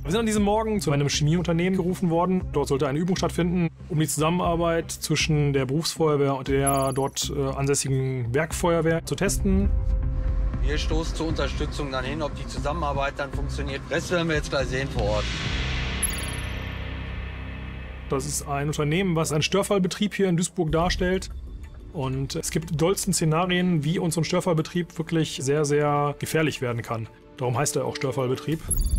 Wir sind an diesem Morgen zu einem Chemieunternehmen gerufen worden. Dort sollte eine Übung stattfinden, um die Zusammenarbeit zwischen der Berufsfeuerwehr und der dort ansässigen Werkfeuerwehr zu testen. Wir stoßen zur Unterstützung dann hin, ob die Zusammenarbeit dann funktioniert. Das werden wir jetzt gleich sehen vor Ort. Das ist ein Unternehmen, was einen Störfallbetrieb hier in Duisburg darstellt. Und es gibt dollsten Szenarien, wie uns so ein Störfallbetrieb wirklich sehr, sehr gefährlich werden kann. Darum heißt er auch Störfallbetrieb.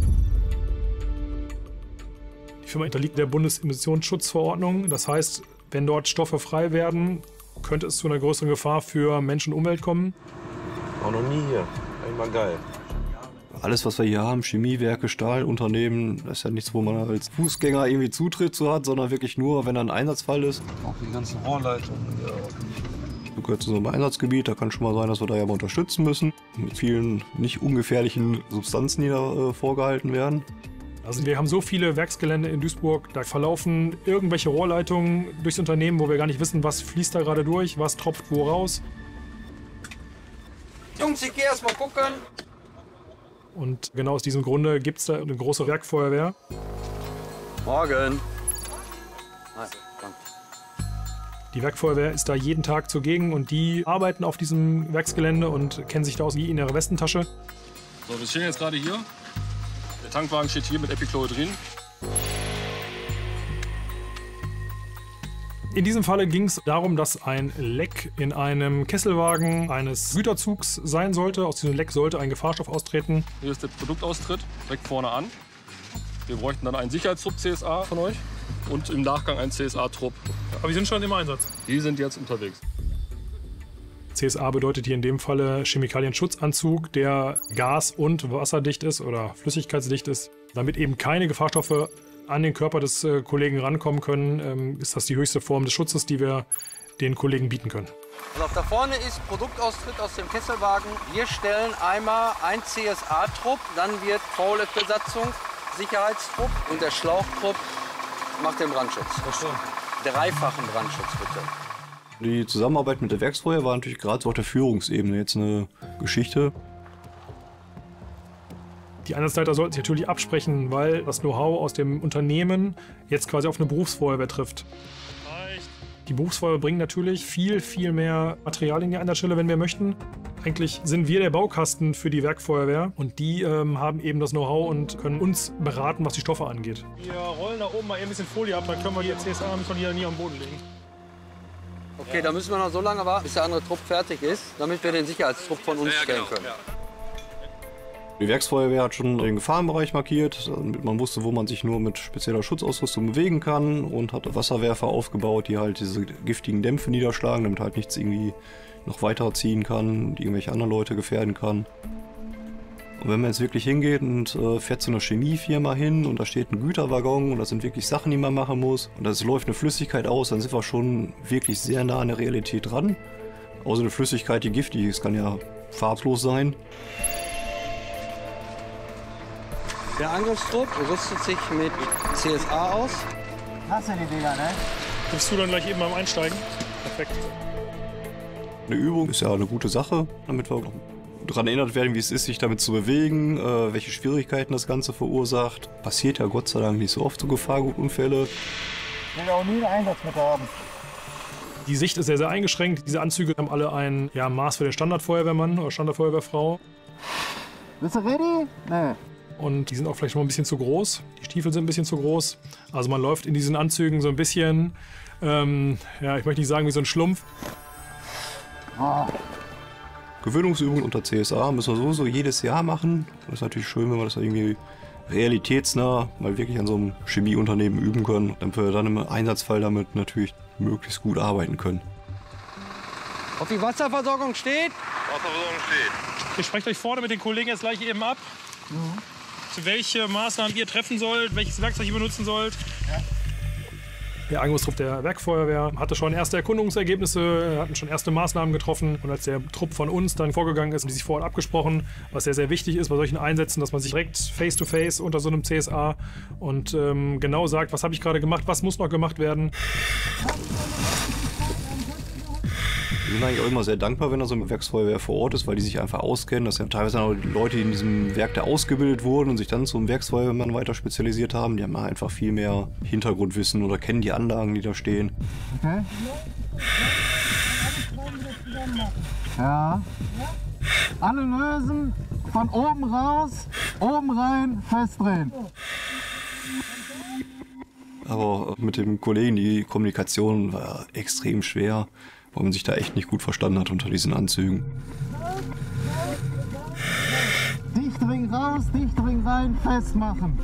Die Firma unterliegt der Bundesemissionsschutzverordnung. Das heißt, wenn dort Stoffe frei werden, könnte es zu einer größeren Gefahr für Mensch und Umwelt kommen. Auch noch nie hier. Einmal geil. Alles, was wir hier haben, Chemiewerke, Stahlunternehmen, das ist ja nichts, wo man als Fußgänger irgendwie Zutritt zu hat, sondern wirklich nur, wenn da ein Einsatzfall ist. Auch die ganzen Rohrleitungen. Ja. Du gehört zu so einem Einsatzgebiet, da kann schon mal sein, dass wir da ja mal unterstützen müssen. Mit vielen nicht ungefährlichen Substanzen, die da vorgehalten werden. Also wir haben so viele Werksgelände in Duisburg, da verlaufen irgendwelche Rohrleitungen durchs Unternehmen, wo wir gar nicht wissen, was fließt da gerade durch, was tropft wo raus. Jungs, ich gehe erst mal gucken. Und genau aus diesem Grunde gibt es da eine große Werkfeuerwehr. Morgen. Die Werkfeuerwehr ist da jeden Tag zugegen und die arbeiten auf diesem Werksgelände und kennen sich da aus wie in ihrer Westentasche. So, wir stehen jetzt gerade hier. Der Tankwagen steht hier mit Epichlorohydrin. In diesem Falle ging es darum, dass ein Leck in einem Kesselwagen eines Güterzugs sein sollte. Aus diesem Leck sollte ein Gefahrstoff austreten. Hier ist der Produktaustritt direkt vorne an. Wir bräuchten dann einen Sicherheitstrupp CSA von euch und im Nachgang einen CSA-Trupp. Aber die sind schon im Einsatz. Die sind jetzt unterwegs. CSA bedeutet hier in dem Falle Chemikalienschutzanzug, der gas- und wasserdicht ist oder flüssigkeitsdicht ist, damit eben keine Gefahrstoffe an den Körper des Kollegen rankommen können, ist das die höchste Form des Schutzes, die wir den Kollegen bieten können. Also da vorne ist Produktaustritt aus dem Kesselwagen. Wir stellen einmal ein CSA-Trupp, dann wird VLF-Besatzung, Sicherheitstrupp und der Schlauchtrupp macht den Brandschutz. Dreifachen Brandschutz bitte. Die Zusammenarbeit mit der Werksfeuerwehr war natürlich gerade so auf der Führungsebene jetzt eine Geschichte. Die Einsatzleiter sollten sich natürlich absprechen, weil das Know-how aus dem Unternehmen jetzt quasi auf eine Berufsfeuerwehr trifft. Die Berufsfeuerwehr bringt natürlich viel, viel mehr Materialien hier an der Stelle, wenn wir möchten. Eigentlich sind wir der Baukasten für die Werkfeuerwehr und die haben eben das Know-how und können uns beraten, was die Stoffe angeht. Wir rollen da oben mal ein bisschen Folie ab, dann können wir die CSA hier nie am Boden legen. Okay, da müssen wir noch so lange warten, bis der andere Trupp fertig ist, damit wir den Sicherheitstrupp von uns stellen können. Ja. Die Werksfeuerwehr hat schon den Gefahrenbereich markiert, damit man wusste, wo man sich nur mit spezieller Schutzausrüstung bewegen kann und hat Wasserwerfer aufgebaut, die halt diese giftigen Dämpfe niederschlagen, damit halt nichts irgendwie noch weiter ziehen kann, die irgendwelche anderen Leute gefährden kann. Und wenn man jetzt wirklich hingeht und fährt zu einer Chemiefirma hin und da steht ein Güterwaggon und das sind wirklich Sachen, die man machen muss und es läuft eine Flüssigkeit aus, dann sind wir schon wirklich sehr nah an der Realität dran. Außer eine Flüssigkeit, die giftig ist, kann ja farblos sein. Der Angriffstrupp rüstet sich mit CSA aus. Hast du die Dinger, ne? Bist du dann gleich eben beim Einsteigen? Perfekt. Eine Übung ist ja eine gute Sache, damit wir daran erinnert werden, wie es ist, sich damit zu bewegen, welche Schwierigkeiten das Ganze verursacht. Passiert ja Gott sei Dank nicht so oft so Gefahrgutunfälle. Ich will auch nie einen Einsatz mit haben. Die Sicht ist sehr, sehr eingeschränkt. Diese Anzüge haben alle ein Maß für den Standardfeuerwehrmann oder Standardfeuerwehrfrau. Bist du ready? Nee. Und die sind auch vielleicht noch ein bisschen zu groß. Die Stiefel sind ein bisschen zu groß. Also man läuft in diesen Anzügen so ein bisschen, ich möchte nicht sagen wie so ein Schlumpf. Oh. Gewöhnungsübungen unter CSA müssen wir sowieso jedes Jahr machen. Das ist natürlich schön, wenn wir das irgendwie realitätsnah mal wirklich an so einem Chemieunternehmen üben können, damit wir dann im Einsatzfall damit natürlich möglichst gut arbeiten können. Ob die Wasserversorgung steht? Wasserversorgung steht. Ihr sprecht euch vorne mit den Kollegen jetzt gleich eben ab. Welche Maßnahmen ihr treffen sollt, welches Werkzeug ihr benutzen sollt. Ja. Der Angriffstrupp der Werkfeuerwehr hatte schon erste Erkundungsergebnisse, hatten schon erste Maßnahmen getroffen. Und als der Trupp von uns dann vorgegangen ist, haben die sich vor Ort abgesprochen, was sehr, sehr wichtig ist bei solchen Einsätzen, dass man sich direkt face-to-face unter so einem CSA und genau sagt, was habe ich gerade gemacht, was muss noch gemacht werden. Wir sind eigentlich auch immer sehr dankbar, wenn da so eine Werksfeuerwehr vor Ort ist, weil die sich einfach auskennen. Das sind ja teilweise auch die Leute, die in diesem Werk da ausgebildet wurden und sich dann zum Werksfeuerwehrmann weiter spezialisiert haben. Die haben einfach viel mehr Hintergrundwissen oder kennen die Anlagen, die da stehen. Okay. Ja. Alle lösen, von oben raus, oben rein, festdrehen. Aber mit dem Kollegen, die Kommunikation war extrem schwer, weil man sich da echt nicht gut verstanden hat unter diesen Anzügen. Dichtring raus, Dichtring rein, festmachen.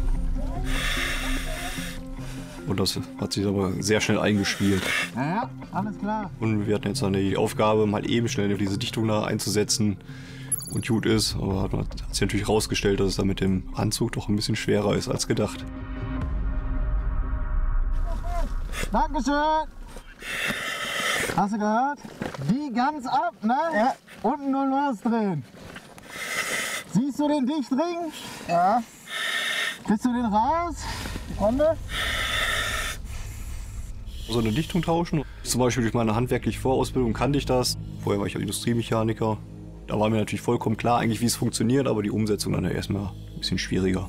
Und das hat sich aber sehr schnell eingespielt. Ja, alles klar. Und wir hatten jetzt dann die Aufgabe, mal eben schnell diese Dichtung da einzusetzen. Und gut ist, aber hat sich natürlich herausgestellt, dass es dann mit dem Anzug doch ein bisschen schwerer ist als gedacht. Dankeschön. Hast du gehört? Die ganz ab, ne? Ja. Unten nur losdrehen. Siehst du den Dichtring? Ja. Kriegst du den raus? Sekunde. So eine Dichtung tauschen. Zum Beispiel durch meine handwerkliche Vorausbildung kannte ich das. Vorher war ich Industriemechaniker. Da war mir natürlich vollkommen klar, eigentlich, wie es funktioniert, aber die Umsetzung dann ja erstmal ein bisschen schwieriger.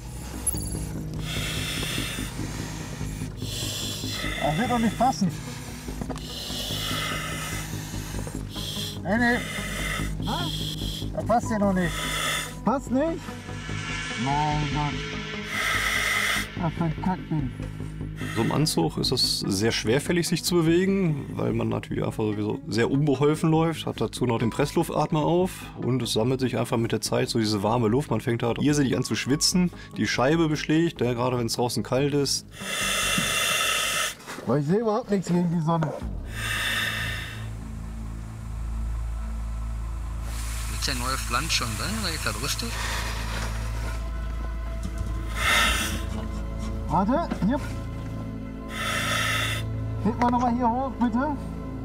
Das wird doch nicht passen. Nee. Das passt hier noch nicht. Passt nicht? Mein Gott. Was für ein Kackding. So im Anzug ist es sehr schwerfällig, sich zu bewegen, weil man natürlich einfach sowieso sehr unbeholfen läuft, hat dazu noch den Pressluftatmer auf und es sammelt sich einfach mit der Zeit so diese warme Luft. Man fängt halt irrsinnig an zu schwitzen, die Scheibe beschlägt, gerade wenn es draußen kalt ist. Aber ich sehe überhaupt nichts gegen die Sonne. Ist der neue Pflanz schon drin oder ist das rüstig? Warte, hier. Hebt mal nochmal hier hoch, bitte.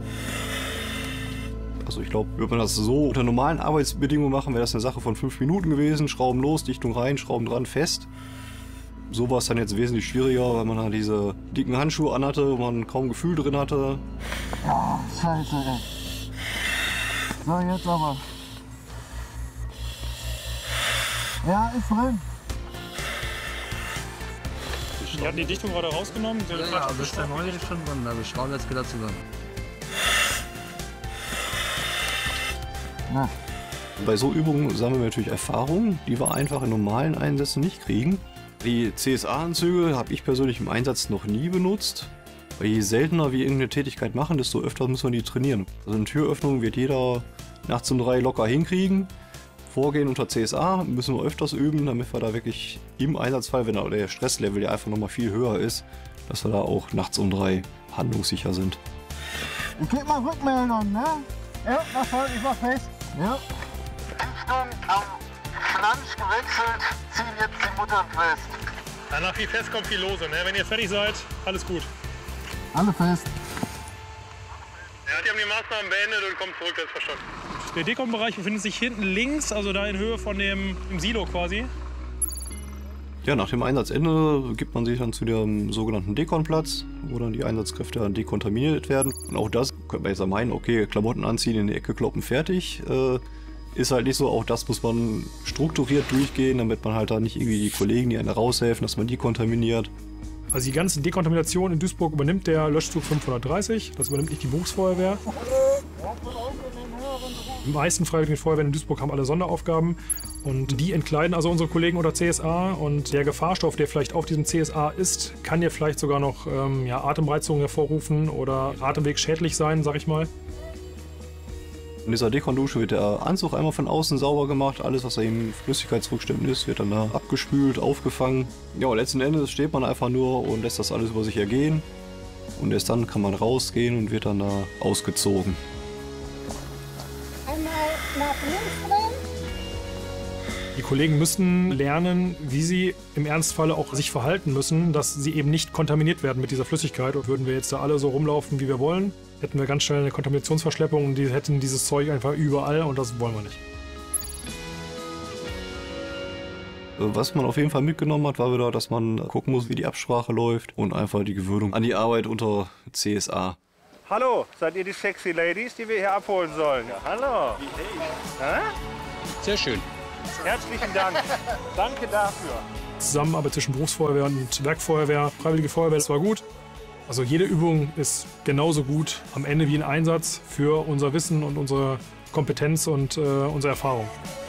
Also ich glaube, würde man das so unter normalen Arbeitsbedingungen machen, wäre das eine Sache von 5 Minuten gewesen. Schrauben los, Dichtung rein, Schrauben dran, fest. So war es dann jetzt wesentlich schwieriger, weil man halt diese dicken Handschuhe anhatte, wo man kaum Gefühl drin hatte. Oh, scheiße, ey. So, jetzt aber. Ja, ist drin. Die hatten die Dichtung gerade rausgenommen. Ja, also ist der neue ist schon drin. Also schrauben jetzt wieder zusammen. Ja. Bei so Übungen sammeln wir natürlich Erfahrungen, die wir einfach in normalen Einsätzen nicht kriegen. Die CSA-Anzüge habe ich persönlich im Einsatz noch nie benutzt. Weil je seltener wir irgendeine Tätigkeit machen, desto öfter müssen wir die trainieren. Also eine Türöffnung wird jeder nachts um 3 locker hinkriegen. Vorgehen unter CSA müssen wir öfters üben, damit wir da wirklich im Einsatzfall, wenn der Stresslevel ja einfach nochmal viel höher ist, dass wir da auch nachts um 3 handlungssicher sind. Ich geb mal Rückmeldung, ne? Ja, mach voll, ich mach fest. Ja. Dichtung am Flansch gewechselt, ziehen jetzt die Muttern fest. Danach viel fest kommt viel lose, ne? Wenn ihr fertig seid, alles gut. Alle fest. Ja, die haben die Maßnahmen beendet und kommen zurück, das ist verstanden. Der Dekon-Bereich befindet sich hinten links, also da in Höhe von dem Silo quasi. Ja, nach dem Einsatzende gibt man sich dann zu dem sogenannten Dekonplatz, wo dann die Einsatzkräfte dann dekontaminiert werden. Und auch das könnte man jetzt meinen, okay, Klamotten anziehen, in die Ecke kloppen, fertig. Ist halt nicht so, auch das muss man strukturiert durchgehen, damit man halt da nicht irgendwie die Kollegen, die einem raushelfen, dass man die kontaminiert. Also die ganze Dekontamination in Duisburg übernimmt der Löschzug 530, das übernimmt nicht die Berufsfeuerwehr. Die meisten Freiwilligen Feuerwehren in Duisburg haben alle Sonderaufgaben und die entkleiden also unsere Kollegen unter CSA und der Gefahrstoff, der vielleicht auf diesem CSA ist, kann ja vielleicht sogar noch Atemreizungen hervorrufen oder atemwegsschädlich sein, sag ich mal. In dieser Dekondusche wird der Anzug einmal von außen sauber gemacht. Alles, was da in Flüssigkeitsrückständen ist, wird dann da abgespült, aufgefangen. Ja, letzten Endes steht man einfach nur und lässt das alles über sich ergehen. Und erst dann kann man rausgehen und wird dann da ausgezogen. Einmal nach links drehen. Die Kollegen müssen lernen, wie sie im Ernstfalle auch sich verhalten müssen, dass sie eben nicht kontaminiert werden mit dieser Flüssigkeit. Und würden wir jetzt da alle so rumlaufen, wie wir wollen, hätten wir ganz schnell eine Kontaminationsverschleppung und die hätten dieses Zeug einfach überall und das wollen wir nicht. Was man auf jeden Fall mitgenommen hat, war wieder, dass man gucken muss, wie die Absprache läuft und einfach die Gewöhnung an die Arbeit unter CSA Hallo, seid ihr die sexy Ladies, die wir hier abholen sollen? Ja, hallo. Hä? Sehr schön. Herzlichen Dank. Danke dafür. Zusammenarbeit zwischen Berufsfeuerwehr und Werkfeuerwehr, Freiwillige Feuerwehr, das war gut. Also jede Übung ist genauso gut am Ende wie ein Einsatz für unser Wissen und unsere Kompetenz und unsere Erfahrung.